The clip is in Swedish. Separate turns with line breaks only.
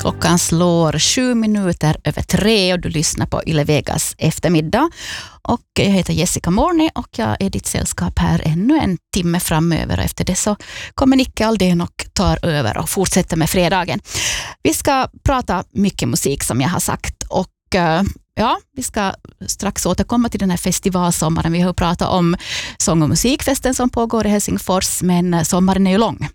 Klockan slår 7:07 och du lyssnar på Yle Vegas eftermiddag. Och jag heter Jessica Morni och jag är ditt sällskap här ännu en timme framöver. Och efter det så kommer Nicke Aldén och tar över och fortsätter med fredagen. Vi ska prata mycket musik som jag har sagt och vi ska strax återkomma till den här festivalsommaren. Vi har pratat om sång- och musikfesten som pågår i Helsingfors, men sommaren är ju lång.